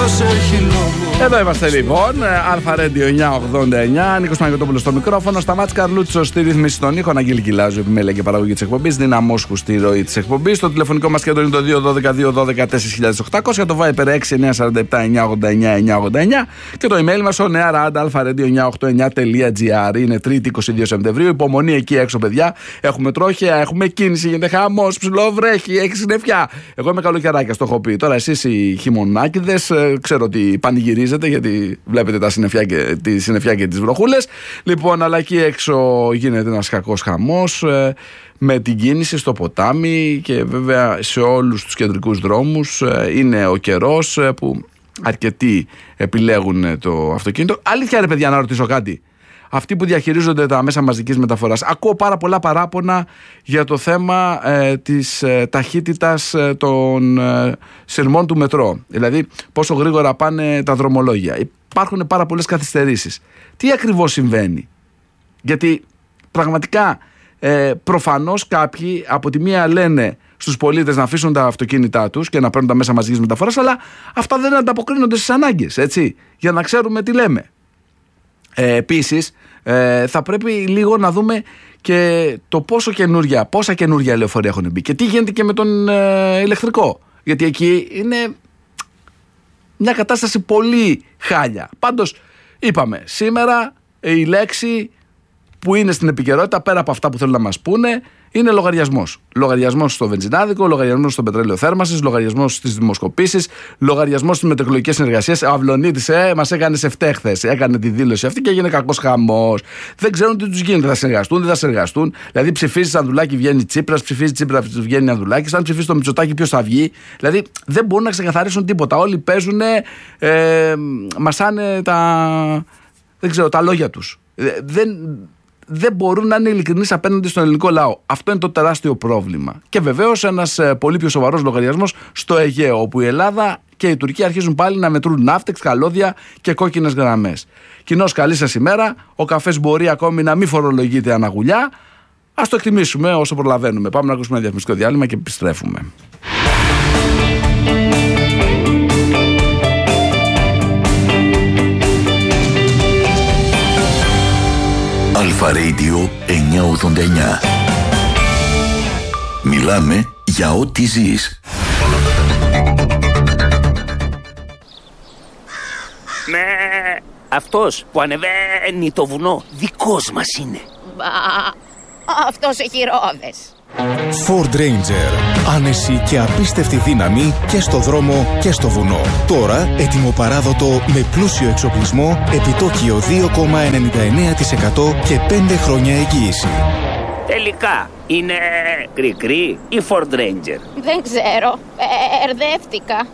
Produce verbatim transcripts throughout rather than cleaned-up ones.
ποιος έχει λόγο. Εδώ είμαστε λοιπόν, Αλφα Radio εννιακόσια ογδόντα εννιά, Νίκος Παναγιωτόπουλος στο μικρόφωνο, Σταμάτης Καρλούτσος στη ρύθμιση των ήχων, Αγγέλη Κιλάζου, επιμέλεια και παραγωγή της εκπομπής, Δίνα Μόσχου στη ροή της εκπομπής. Το τηλεφωνικό μας κέντρο είναι το δύο ένα δύο δύο ένα δύο τέσσερα χιλιάδες οκτακόσια, το Viber έξι εννιά τέσσερα επτά εννιά ογδόντα εννιά εννιά ογδόντα εννιά και το email μας ο νεαράντα αλφα radio εννιακόσια ογδόντα εννιά τελεία τζι άρ. Είναι Τρίτη είκοσι δύο Σεπτεμβρίου, υπομονή εκεί έξω, παιδιά. Έχουμε τρόχια, έχουμε κίνηση, γίνεται χαμός, ψηλό βρέχει, έχει συννεφιά. Εγώ είμαι καλοκαιράκια, το έχω πει. Τώρα εσείς οι χειμωνάκηδες, ξέρω ότι πανηγυρίζετε γιατί βλέπετε τα συννεφιά και, τη συννεφιά και τις βροχούλες. Λοιπόν, αλλά εκεί έξω γίνεται ένας κακός χαμός ε, με την κίνηση στο ποτάμι και βέβαια σε όλους τους κεντρικούς δρόμους. Ε, είναι ο καιρός ε, που αρκετοί επιλέγουν το αυτοκίνητο. Αλήθεια ρε παιδιά, να ρωτήσω κάτι. Αυτοί που διαχειρίζονται τα μέσα μαζικής μεταφοράς, ακούω πάρα πολλά παράπονα για το θέμα ε, της ε, ταχύτητας ε, των ε, σειρμών του μετρό. Δηλαδή πόσο γρήγορα πάνε τα δρομολόγια. Υπάρχουν πάρα πολλές καθυστερήσεις. Τι ακριβώς συμβαίνει? Γιατί πραγματικά ε, προφανώς κάποιοι από τη μία λένε στους πολίτες να αφήσουν τα αυτοκίνητά τους και να παίρνουν τα μέσα μαζικής μεταφοράς, αλλά αυτά δεν ανταποκρίνονται στις ανάγκες, έτσι, για να ξέρουμε τι λέμε. Ε, επίσης, ε, θα πρέπει λίγο να δούμε και το πόσο καινούρια, πόσα καινούρια λεωφορεία έχουν μπει και τι γίνεται και με τον ε, ηλεκτρικό. Γιατί εκεί είναι μια κατάσταση πολύ χάλια. Πάντως, είπαμε, σήμερα η λέξη που είναι στην επικαιρότητα, πέρα από αυτά που θέλουν να μας πούνε, είναι λογαριασμός. Λογαριασμός στο βενζινάδικο, λογαριασμός στο πετρέλαιο θέρμανσης, λογαριασμός στις δημοσκοπήσεις, λογαριασμός στις μετεκλογικές συνεργασίες. Ο Αυλωνίτης ε, μας έκανε σε φτέχθες, έκανε τη δήλωση αυτή και έγινε κακός χαμός. Δεν ξέρουν τι τους γίνεται, θα συνεργαστούν, δεν θα συνεργαστούν. Δηλαδή ψηφίζει Ανδουλάκη, βγαίνει Τσίπρας, ψηφίζει Τσίπρα, βγαίνει Ανδουλάκης. Αν ψηφίσει το Μητσοτάκη, ποιος θα βγει? Δηλαδή δεν μπορούν να ξεκαθαρίσουν τίποτα. Όλοι παίζουν, ε, μασάνε τα, δεν ξέρω, τα λόγια τους. Δεν. Δεν μπορούν να είναι ειλικρινείς απέναντι στον ελληνικό λαό. Αυτό είναι το τεράστιο πρόβλημα. Και βεβαίως ένας ε, πολύ πιο σοβαρός λογαριασμός στο Αιγαίο, όπου η Ελλάδα και η Τουρκία αρχίζουν πάλι να μετρούν ναύτεξ, καλώδια και κόκκινες γραμμές. Κοινώς, καλή σας ημέρα. Ο καφές μπορεί ακόμη να μην φορολογείται αναγουλιά. Ας το εκτιμήσουμε όσο προλαβαίνουμε. Πάμε να ακούσουμε ένα διαφημιστικό διάλειμμα και επιστρέφουμε. Αλφα Radio εννιακόσια ογδόντα εννιά. Μιλάμε για ό,τι ζεις. Ναι, αυτός που ανεβαίνει το βουνό δικός μας είναι. Μπα, αυτός έχει ρόδες. Ford Ranger. Άνεση και απίστευτη δύναμη και στο δρόμο και στο βουνό. Τώρα ετοιμοπαράδοτο με πλούσιο εξοπλισμό, επιτόκιο δύο κόμμα ενενήντα εννέα τοις εκατό και πέντε χρόνια εγγύηση. Τελικά είναι κρικρί ή Ford Ranger? Δεν ξέρω, ερδεύτηκα.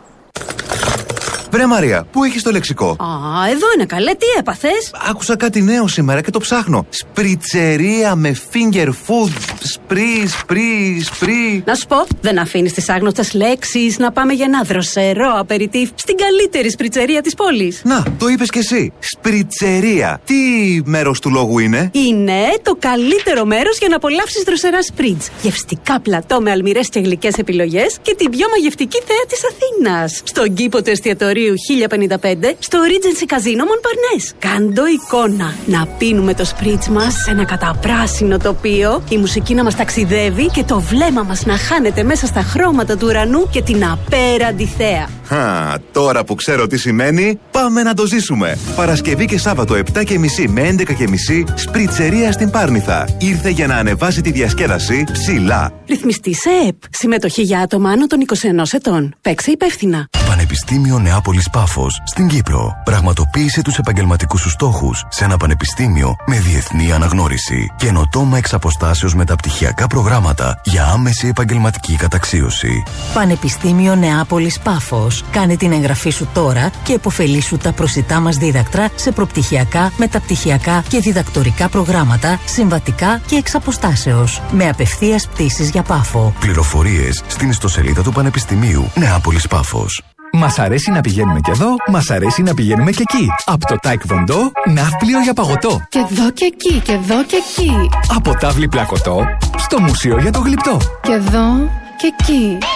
Βρε Μαρία, πού έχεις το λεξικό? Α, εδώ είναι καλέ, τι έπαθες? Άκουσα κάτι νέο σήμερα και το ψάχνω. Σπριτσερία με finger food. Σπρι, σπρι, σπρι. Να σου πω, δεν αφήνεις τις άγνωστες λέξεις να πάμε για ένα δροσερό απεριτίφ στην καλύτερη σπριτσερία της πόλης. Να, το είπες κι εσύ. Σπριτσερία. Τι μέρος του λόγου είναι? Είναι το καλύτερο μέρος για να απολαύσεις δροσερά σπριτς. Γευστικά πλατό με αλμυρές και γλυκές επιλογές και την πιο μαγευτική θέα της Αθήνας. Στον κήπο του εστιατορίου χίλια πενήντα πέντε στο Regency Casino Montparnasse. Κάντο εικόνα. Να πίνουμε το σπριτς μας σε ένα καταπράσινο τοπίο, η μουσική να μας ταξιδεύει και το βλέμμα μας να χάνεται μέσα στα χρώματα του ουρανού και την απέραντη θέα. Χα, τώρα που ξέρω τι σημαίνει, πάμε να το ζήσουμε. Παρασκευή και Σάββατο επτά και μισή με έντεκα και μισή, σπριτσερία στην Πάρνηθα. Ήρθε για να ανεβάσει τη διασκέδαση ψηλά. Ρυθμιστή σε ΕΕΠ. Συμμετοχή για άτομα άνω των είκοσι ενός ετών. Παίξε υπεύθυνα. Πανεπιστήμιο Νεάπολης Πάφος στην Κύπρο. Πραγματοποίησε τους επαγγελματικούς σου στόχους σε ένα πανεπιστήμιο με διεθνή αναγνώριση. Καινοτόμα εξ αποστάσεως μεταπτυχιακά προγράμματα για άμεση επαγγελματική καταξίωση. Πανεπιστήμιο Νεάπολης Πάφος. Κάνε την εγγραφή σου τώρα και επωφελήσου τα προσιτά μας δίδακτρα σε προπτυχιακά, μεταπτυχιακά και διδακτορικά προγράμματα, συμβατικά και εξ αποστάσεως. Με απευθείας πτήσεις για Πάφο. Πληροφορίες στην ιστοσελίδα του Πανεπιστημίου Νεάπολης Πάφος. Μας αρέσει να πηγαίνουμε και εδώ, μας αρέσει να πηγαίνουμε και εκεί. Από το Taekwondo, ναύπλιο για παγωτό. Και εδώ και εκεί, και εδώ και εκεί. Από τάβλη πλακωτό, στο μουσείο για το γλυπτό. Και εδώ και εκεί.